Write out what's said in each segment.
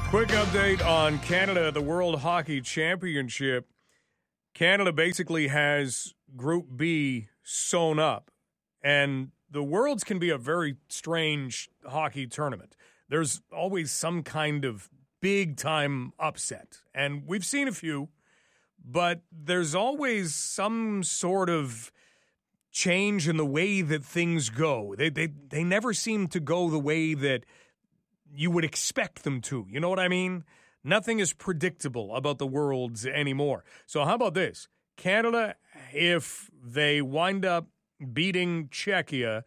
Quick update on Canada, the World Hockey Championship. Canada basically has Group B sewn up, and the Worlds can be a very strange hockey tournament. There's always some kind of big-time upset, and we've seen a few, but there's always some sort of change in the way that things go. They never seem to go the way that you would expect them to. You know what I mean? Nothing is predictable about the Worlds anymore. So how about this? Canada, if they wind up beating Czechia,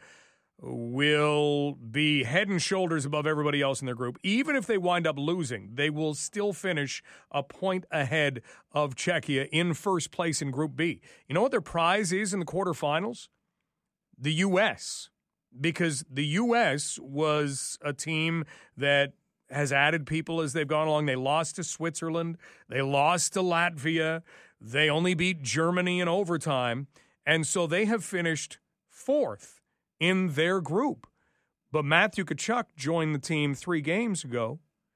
will be head and shoulders above everybody else in their group. Even if they wind up losing, they will still finish a point ahead of Czechia in first place in Group B. You know what their prize is in the quarterfinals? The U.S., because the U.S. was a team that has added people as they've gone along. They lost to Switzerland. They lost to Latvia. They only beat Germany in overtime. And so they have finished fourth in their group. But Matthew Tkachuk joined the team 3 games ago.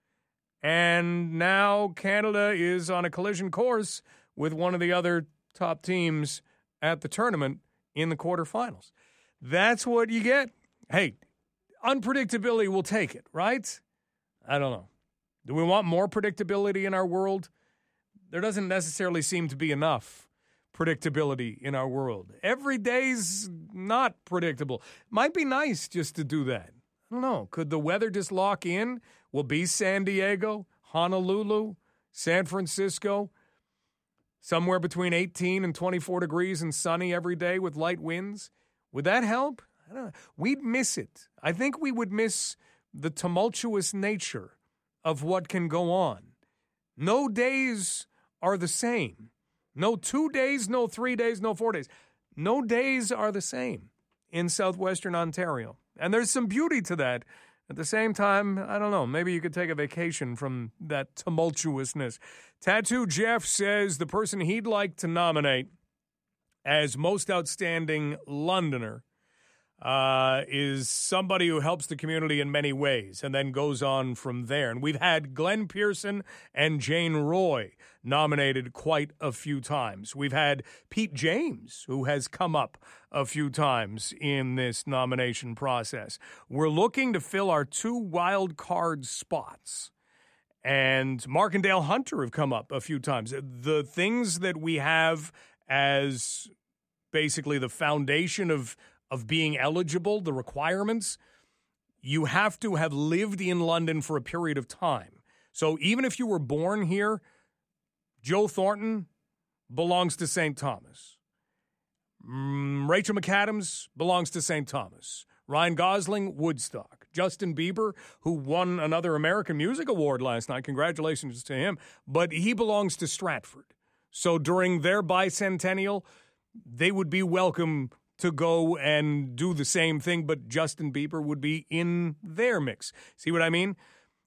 And now Canada is on a collision course with one of the other top teams at the tournament in the quarterfinals. That's what you get. Hey, unpredictability, will take it, right? I don't know. Do we want more predictability in our world? There doesn't necessarily seem to be enough predictability in our world. Every day's not predictable. Might be nice just to do that. I don't know. Could the weather just lock in? Will be San Diego, Honolulu, San Francisco, somewhere between 18 and 24 degrees and sunny every day with light winds? Would that help? I don't know. We'd miss it. I think we would miss the tumultuous nature of what can go on. No days are the same. No 2 days, no 3 days, no 4 days. No days are the same in southwestern Ontario. And there's some beauty to that. At the same time, I don't know, maybe you could take a vacation from that tumultuousness. Tattoo Jeff says the person he'd like to nominate as most outstanding Londoner is somebody who helps the community in many ways and then goes on from there. And we've had Glenn Pearson and Jane Roy nominated quite a few times. We've had Pete James, who has come up a few times in this nomination process. We're looking to fill our 2 wild card spots. And Mark and Dale Hunter have come up a few times. The things that we have as basically the foundation of being eligible, the requirements, you have to have lived in London for a period of time. So even if you were born here, Joe Thornton belongs to St. Thomas. Rachel McAdams belongs to St. Thomas. Ryan Gosling, Woodstock. Justin Bieber, who won another American Music Award last night, congratulations to him, but he belongs to Stratford. So during their bicentennial, they would be welcome to go and do the same thing, but Justin Bieber would be in their mix. See what I mean?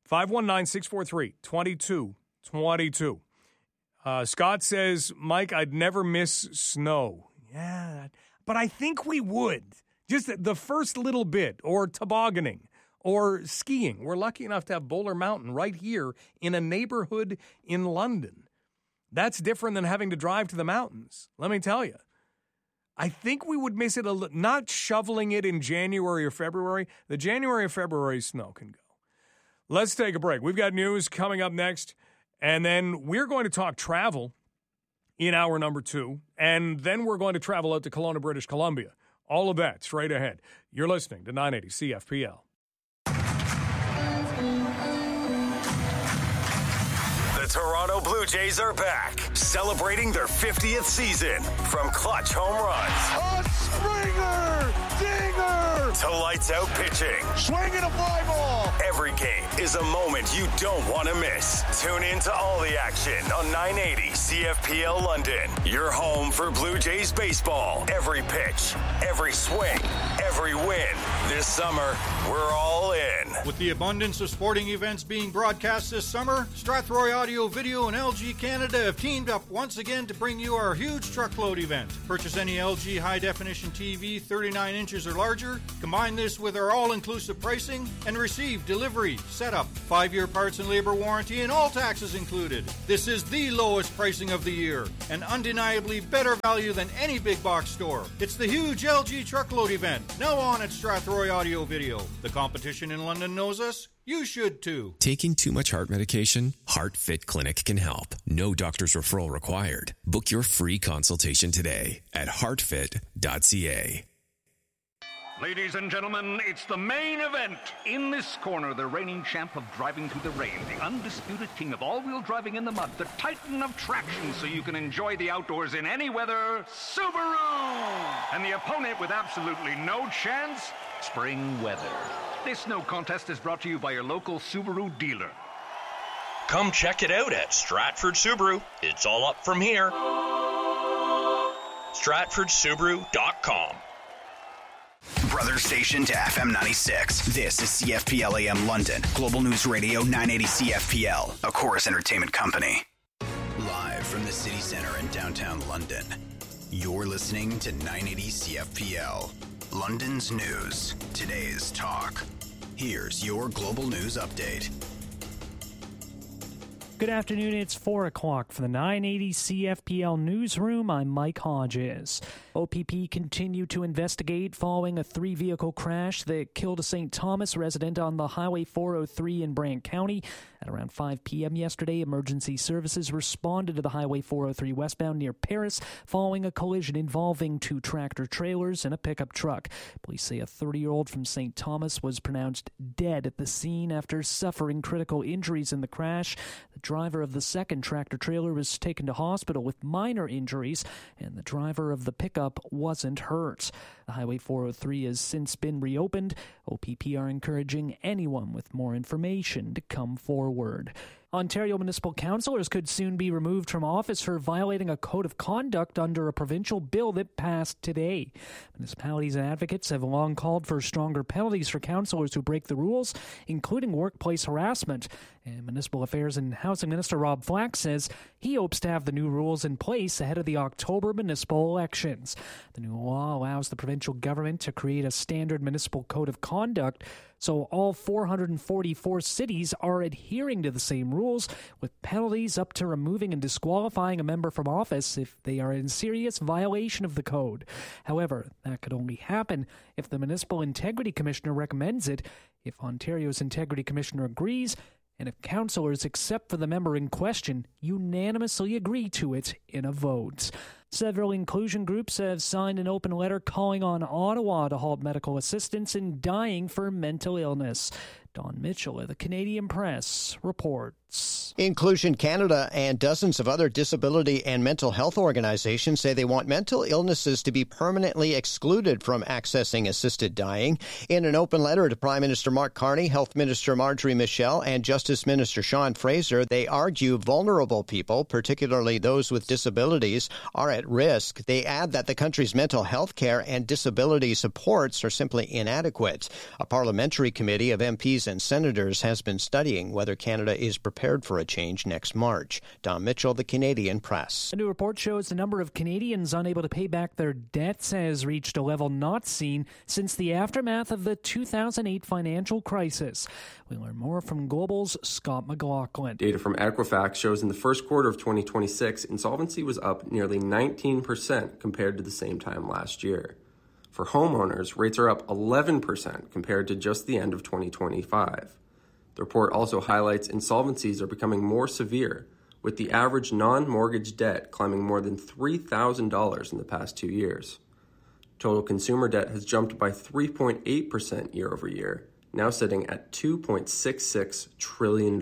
519-643-2222. Scott says, Mike, I'd never miss snow. Yeah, but I think we would. Just the first little bit, or tobogganing, or skiing. We're lucky enough to have Bowler Mountain right here in a neighborhood in London. That's different than having to drive to the mountains, let me tell you. I think we would miss it not shoveling it in January or February. The January or February snow can go. Let's take a break. We've got news coming up next, and then we're going to talk travel in hour number 2, and then we're going to travel out to Kelowna, British Columbia. All of that straight ahead. You're listening to 980 CFPL. Toronto Blue Jays are back, celebrating their 50th season. From clutch home runs, a Springer, dinger, to lights out pitching, swinging a fly ball. Every game is a moment you don't want to miss. Tune in to all the action on 980 CFPL London. Your home for Blue Jays baseball. Every pitch, every swing, every win. This summer, we're all in. With the abundance of sporting events being broadcast this summer, Strathroy Audio, Video, and LG Canada have teamed up once again to bring you our huge truckload event. Purchase any LG high-definition TV 39 inches or larger, Combine this with our all-inclusive pricing and receive delivery, setup, 5-year parts and labor warranty, and all taxes included. This is the lowest pricing of the year and undeniably better value than any big box store. It's the huge LG Truckload event, now on at Strathroy Audio Video. The competition in London knows us. You should too. Taking too much heart medication? HeartFit Clinic can help. No doctor's referral required. Book your free consultation today at heartfit.ca. Ladies and gentlemen, it's the main event. In this corner, the reigning champ of driving through the rain, the undisputed king of all-wheel driving in the mud, the titan of traction so you can enjoy the outdoors in any weather, Subaru! And the opponent with absolutely no chance, spring weather. This no contest is brought to you by your local Subaru dealer. Come check it out at Stratford Subaru. It's all up from here. StratfordSubaru.com. Brother station to FM 96. This is CFPL AM London. Global News Radio 980 CFPL. A Chorus Entertainment Company. Live from the city center in downtown London. You're listening to 980 CFPL. London's news. Today's talk. Here's your global news update. Good afternoon, it's 4 o'clock for the 980 CFPL Newsroom. I'm Mike Hodges. OPP continued to investigate following a 3-vehicle crash that killed a St. Thomas resident on the Highway 403 in Brant County. At around 5 p.m. yesterday, emergency services responded to the Highway 403 westbound near Paris following a collision involving 2 tractor-trailers and a pickup truck. Police say a 30-year-old from St. Thomas was pronounced dead at the scene after suffering critical injuries in the crash. The driver of the second tractor-trailer was taken to hospital with minor injuries, and the driver of the pickup wasn't hurt. The Highway 403 has since been reopened. OPP are encouraging anyone with more information to come forward. Ontario municipal councillors could soon be removed from office for violating a code of conduct under a provincial bill that passed today. Municipalities and advocates have long called for stronger penalties for councillors who break the rules, including workplace harassment. And Municipal Affairs and Housing Minister Rob Flack says he hopes to have the new rules in place ahead of the October municipal elections. The new law allows the provincial government to create a standard municipal code of conduct, so all 444 cities are adhering to the same rules, with penalties up to removing and disqualifying a member from office if they are in serious violation of the code. However, that could only happen if the Municipal Integrity Commissioner recommends it, if Ontario's Integrity Commissioner agrees, and if councillors, except for the member in question, unanimously agree to it in a vote. Several inclusion groups have signed an open letter calling on Ottawa to halt medical assistance in dying for mental illness. Don Mitchell of the Canadian Press reports. Inclusion Canada and dozens of other disability and mental health organizations say they want mental illnesses to be permanently excluded from accessing assisted dying. In an open letter to Prime Minister Mark Carney, Health Minister Marjorie Michel, and Justice Minister Sean Fraser, they argue vulnerable people, particularly those with disabilities, are at risk. They add that the country's mental health care and disability supports are simply inadequate. A parliamentary committee of MPs and senators has been studying whether Canada is prepared for a change next March. Don Mitchell, the Canadian Press. A new report shows the number of Canadians unable to pay back their debts has reached a level not seen since the aftermath of the 2008 financial crisis. We learn more from Global's Scott McLaughlin. Data from Equifax shows in the first quarter of 2026, insolvency was up nearly 19% compared to the same time last year. For homeowners, rates are up 11% compared to just the end of 2025. The report also highlights insolvencies are becoming more severe, with the average non-mortgage debt climbing more than $3,000 in the past 2 years. Total consumer debt has jumped by 3.8% year over year, now sitting at $2.66 trillion.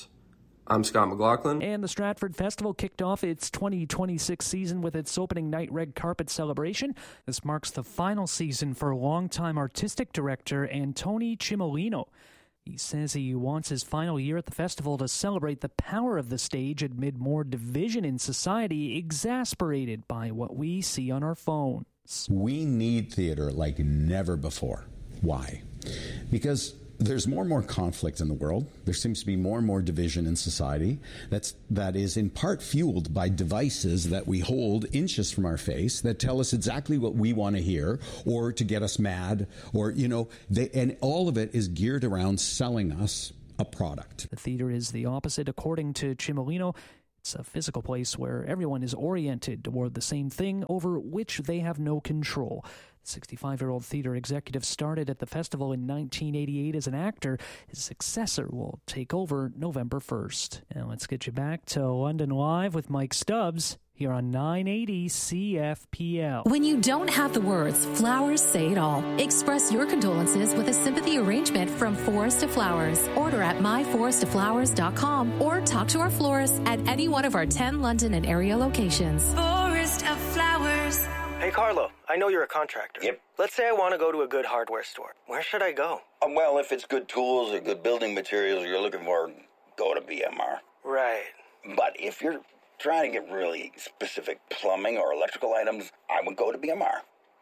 I'm Scott McLaughlin. And the Stratford Festival kicked off its 2026 season with its opening night red carpet celebration. This marks the final season for longtime artistic director Antoni Cimolino. He says he wants his final year at the festival to celebrate the power of the stage amid more division in society exasperated by what we see on our phones. We need theater like never before. Why? Because There's more and more conflict in the world. There seems to be more and more division in society. That is in part fueled by devices that we hold inches from our face that tell us exactly what we want to hear, or to get us mad, or, and all of it is geared around selling us a product. The theater is the opposite, according to Cimolino. It's a physical place where everyone is oriented toward the same thing over which they have no control. The 65-year-old theater executive started at the festival in 1988 as an actor. His successor will take over November 1st. Now let's get you back to London Live with Mike Stubbs here on 980 CFPL. When you don't have the words, flowers say it all. Express your condolences with a sympathy arrangement from Forest to Flowers. Order at myforesttoflowers.com or talk to our florist at any one of our 10 London and area locations. Forest of Flowers. Hey, Carlo, I know you're a contractor. Yep. Let's say I want to go to a good hardware store. Where should I go? Well, if it's good tools or good building materials you're looking for, go to BMR. Right. But if you're trying to get really specific plumbing or electrical items, I would go to BMR.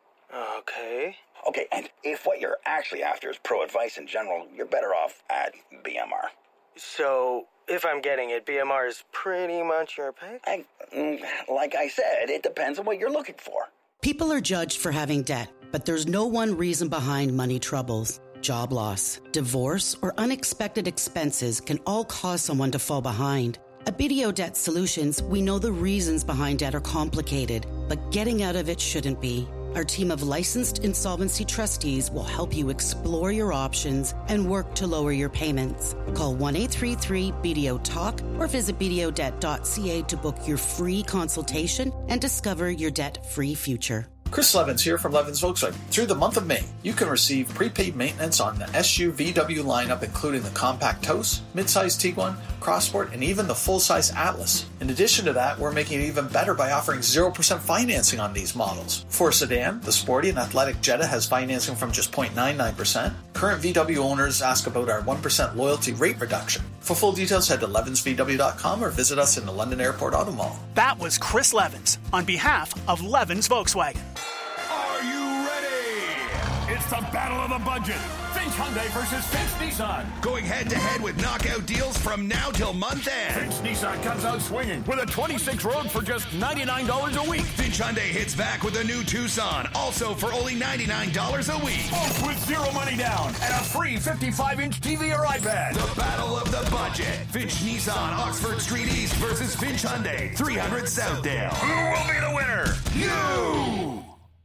Okay. Okay, and if what you're actually after is pro advice in general, you're better off at BMR. So, if I'm getting it, BMR is pretty much your pick? Like I said, it depends on what you're looking for. People are judged for having debt, but there's no one reason behind money troubles. Job loss, divorce, or unexpected expenses can all cause someone to fall behind. At BDO Debt Solutions, we know the reasons behind debt are complicated, but getting out of it shouldn't be. Our team of licensed insolvency trustees will help you explore your options and work to lower your payments. Call 1-833-BDO-TALK or visit bdodebt.ca to book your free consultation and discover your debt-free future. Chris Levins here from Levins Volkswagen. Through the month of May, you can receive prepaid maintenance on the SUVW lineup, including the compact Taos, midsize Tiguan, Crossport, and even the full-size Atlas. In addition to that, we're making it even better by offering 0% financing on these models. For sedan, the sporty and athletic Jetta has financing from just 0.99%. Current VW owners ask about our 1% loyalty rate reduction. For full details, head to levinsvw.com or visit us in the London Airport Auto Mall. That was Chris Levins on behalf of Levins Volkswagen. Are you ready? It's the battle of the budget. Finch Hyundai versus Finch Nissan. Going head-to-head with knockout deals from now till month end. Finch Nissan comes out swinging with a 26 Rogue for just $99 a week. Finch Hyundai hits back with a new Tucson, also for only $99 a week. Both with zero money down and a free 55-inch TV or iPad. The battle of the budget. Finch Nissan, Oxford Street East versus Finch Hyundai, 300 Southdale. Who will be the winner? You!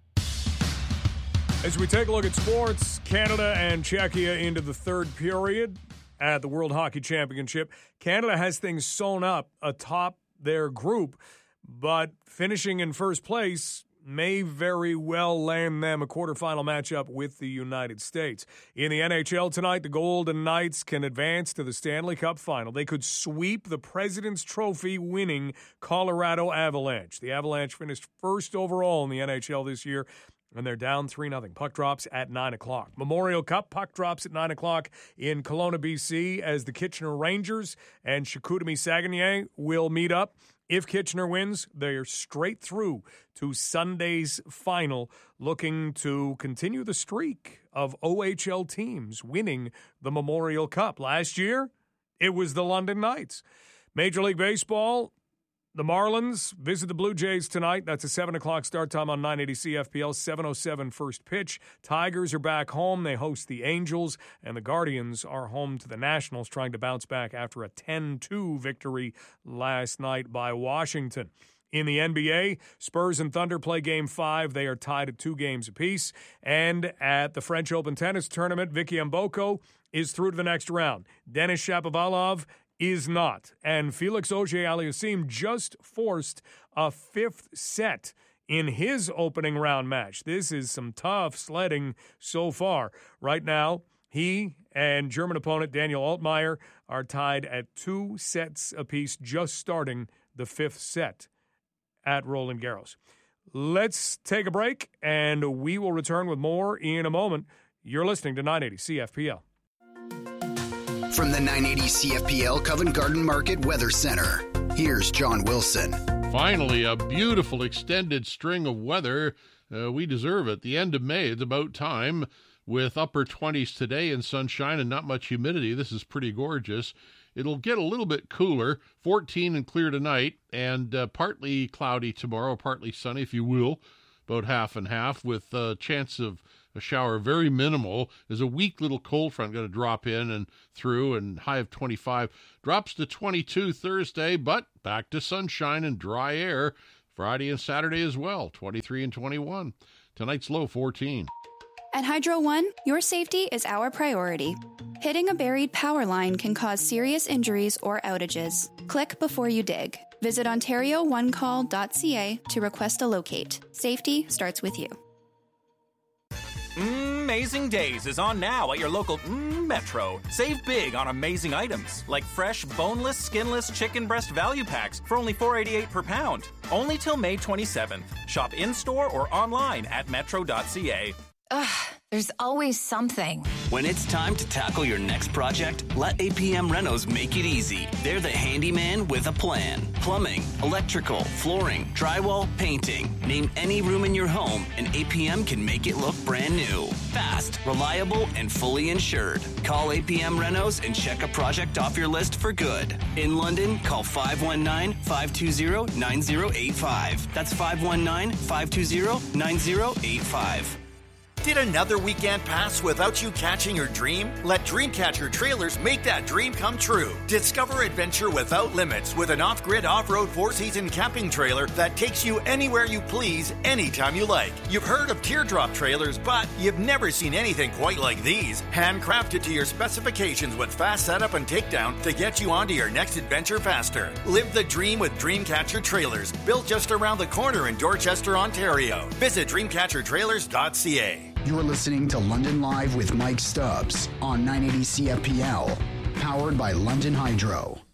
As we take a look at sports, Canada and Czechia into the third period at the World Hockey Championship. Canada has things sewn up atop their group, but finishing in first place may very well land them a quarterfinal matchup with the United States. In the NHL tonight, the Golden Knights can advance to the Stanley Cup final. They could sweep the President's Trophy winning Colorado Avalanche. The Avalanche finished first overall in the NHL this year, and they're down 3-0. Puck drops at 9 o'clock. Memorial Cup puck drops at 9 o'clock in Kelowna, BC, as the Kitchener Rangers and Chicoutimi Saguenay will meet up. If Kitchener wins, they're straight through to Sunday's final, looking to continue the streak of OHL teams winning the Memorial Cup. Last year, it was the London Knights. Major League Baseball, the Marlins visit the Blue Jays tonight. That's a 7 o'clock start time on 980 CFPL, 7:07 first pitch. Tigers are back home. They host the Angels, and the Guardians are home to the Nationals, trying to bounce back after a 10-2 victory last night by Washington. In the NBA, Spurs and Thunder play Game 5. They are tied at 2 games apiece. And at the French Open tennis tournament, Vicky Mboko is through to the next round. Denis Shapovalov is not. And Felix Auger-Aliassime just forced a 5th set in his opening round match. This is some tough sledding so far. Right now, he and German opponent Daniel Altmaier are tied at 2 sets apiece, just starting the 5th set at Roland Garros. Let's take a break, and we will return with more in a moment. You're listening to 980 CFPL. From the 980 CFPL Covent Garden Market Weather Center, here's John Wilson. Finally, a beautiful extended string of weather. We deserve it. The end of May, it's about time. with upper 20s today and sunshine and not much humidity. This is pretty gorgeous. It'll get a little bit cooler, 14 and clear tonight, and partly cloudy tomorrow, partly sunny, if you will, about half and half, with a chance of a shower very minimal. There's a weak little cold front going to drop in and through, and high of 25. Drops to 22 Thursday, but back to sunshine and dry air Friday and Saturday as well, 23 and 21. Tonight's low, 14. At Hydro One, your safety is our priority. Hitting a buried power line can cause serious injuries or outages. Click before you dig. Visit OntarioOneCall.ca to request a locate. Safety starts with you. Amazing Days is on now at your local Metro. Save big on amazing items like fresh, boneless, skinless chicken breast value packs for only $4.88 per pound. Only till May 27th. Shop in-store or online at metro.ca. Ugh, there's always something. When it's time to tackle your next project, let APM Renos make it easy. They're the handyman with a plan. Plumbing, electrical, flooring, drywall, painting. Name any room in your home and APM can make it look brand new. Fast, reliable, and fully insured. Call APM Renos and check a project off your list for good. In London, call 519-520-9085. That's 519-520-9085. Did another weekend pass without you catching your dream? Let Dreamcatcher Trailers make that dream come true. Discover adventure without limits with an off-grid off-road 4-season camping trailer that takes you anywhere you please, anytime you like. You've heard of teardrop trailers, but you've never seen anything quite like these. Handcrafted to your specifications with fast setup and takedown to get you onto your next adventure faster. Live the dream with Dreamcatcher Trailers, built just around the corner in Dorchester, Ontario. Visit dreamcatchertrailers.ca. You're listening to London Live with Mike Stubbs on 980 CFPL, powered by London Hydro.